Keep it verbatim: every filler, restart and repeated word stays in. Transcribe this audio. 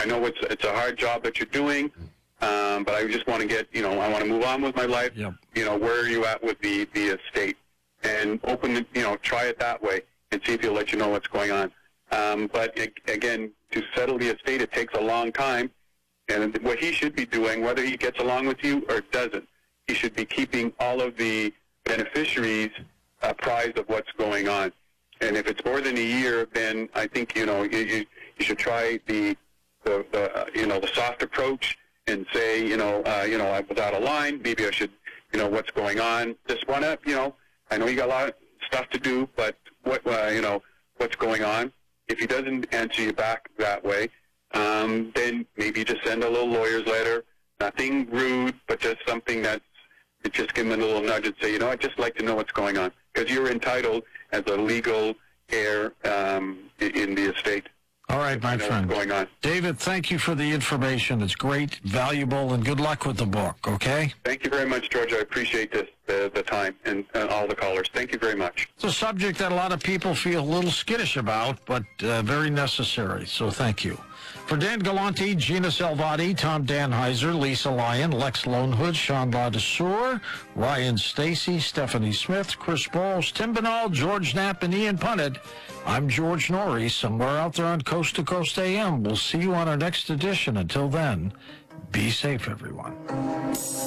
I know it's it's a hard job that you're doing, um, but I just want to get, you know, I want to move on with my life. Yep. You know, where are you at with the, the estate? And open it, you know, try it that way and see if he'll let you know what's going on. Um, but, again, to settle the estate, it takes a long time. And what he should be doing, whether he gets along with you or doesn't, he should be keeping all of the beneficiaries apprised of what's going on. And if it's more than a year, then I think, you know, you, you, you should try the, the, the uh, you know, the soft approach and say, you know, uh, you know, I was out of line. Maybe I should, you know, what's going on. Just want to, you know, I know you got a lot of stuff to do, but what, uh, you know, what's going on? If he doesn't answer you back that way, um, then maybe just send a little lawyer's letter. Nothing rude, but just something that's, just give him a little nudge and say, you know, I'd just like to know what's going on. Because you're entitled as a legal heir um, in the estate. All right, my friend. What's going on. David, thank you for the information. It's great, valuable, and good luck with the book, okay? Thank you very much, George. I appreciate this, the, the time, and, and all the callers. Thank you very much. It's a subject that a lot of people feel a little skittish about, but uh, very necessary, so thank you. For Dan Galante, Gina Salvati, Tom Danheiser, Lisa Lyon, Lex Lonehood, Sean Ladesseur, Ryan Stacy, Stephanie Smith, Chris Bowles, Tim Binnall, George Knapp, and Ian Punnett, I'm George Norrie, somewhere out there on Coast to Coast A M. We'll see you on our next edition. Until then, be safe, everyone.